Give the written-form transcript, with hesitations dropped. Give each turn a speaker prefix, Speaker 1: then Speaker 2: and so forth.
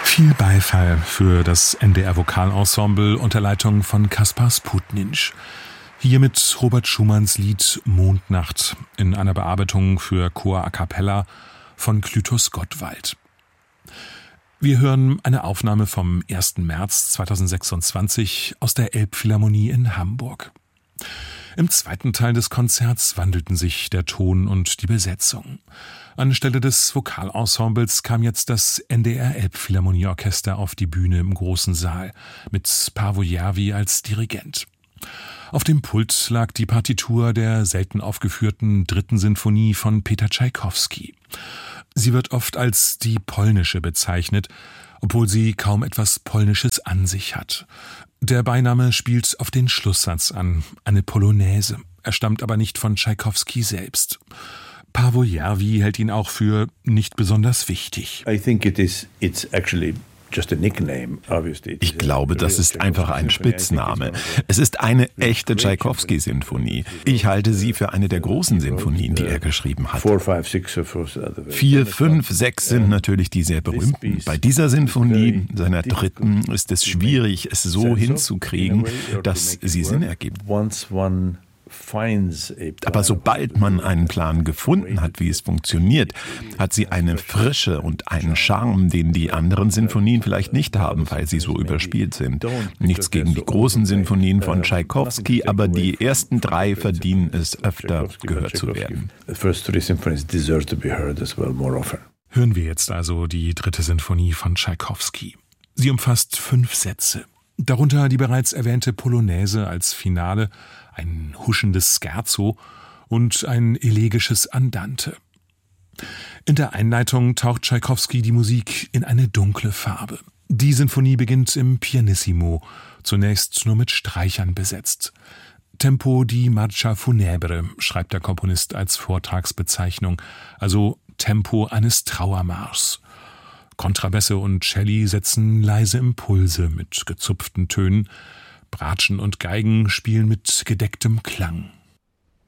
Speaker 1: Viel Beifall für das NDR-Vokalensemble unter Leitung von Kaspar Sputninch. Hier mit Robert Schumanns Lied Mondnacht in einer Bearbeitung für Chor a cappella von Clytus Gottwald. Wir hören eine Aufnahme vom 1. März 2026 aus der Elbphilharmonie in Hamburg. Im zweiten Teil des Konzerts wandelten sich der Ton und die Besetzung. Anstelle des Vokalensembles kam jetzt das NDR Elbphilharmonieorchester auf die Bühne im großen Saal mit Paavo Järvi als Dirigent. Auf dem Pult lag die Partitur der selten aufgeführten 3. Sinfonie von Peter Tschaikowski. Sie wird oft als die polnische bezeichnet, obwohl sie kaum etwas Polnisches an sich hat. Der Beiname spielt auf den Schlusssatz an, eine Polonaise. Er stammt aber nicht von Tschaikowski selbst. Paavo Järvi hält ihn auch für nicht besonders wichtig.
Speaker 2: Ich glaube, das ist einfach ein Spitzname. Es ist eine echte Tschaikowski-Sinfonie. Ich halte sie für eine der großen Sinfonien, die er geschrieben hat. 4, 5, 6 sind natürlich die sehr berühmten. Bei dieser Sinfonie, seiner 3., ist es schwierig, es so hinzukriegen, dass sie Sinn ergibt. Aber sobald man einen Plan gefunden hat, wie es funktioniert, hat sie eine Frische und einen Charme, den die anderen Sinfonien vielleicht nicht haben, weil sie so überspielt sind. Nichts gegen die großen Sinfonien von Tschaikowski, aber die ersten 3 verdienen es, öfter gehört zu werden.
Speaker 1: Hören wir jetzt also die 3. Sinfonie von Tschaikowski. Sie umfasst 5 Sätze. Darunter die bereits erwähnte Polonaise als Finale, ein huschendes Scherzo und ein elegisches Andante. In der Einleitung taucht Tschaikowski die Musik in eine dunkle Farbe. Die Sinfonie beginnt im Pianissimo, zunächst nur mit Streichern besetzt. Tempo di marcia funebre, schreibt der Komponist als Vortragsbezeichnung, also Tempo eines Trauermarschs. Kontrabässe und Celli setzen leise Impulse mit gezupften Tönen. Bratschen und Geigen spielen mit gedecktem Klang.